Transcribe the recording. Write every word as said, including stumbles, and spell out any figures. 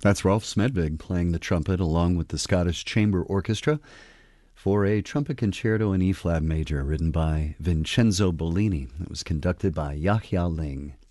That's Rolf Smedvig playing the trumpet along with the Scottish Chamber Orchestra for a trumpet concerto in E-flat major written by Vincenzo Bellini. It was conducted by Yahya Ling.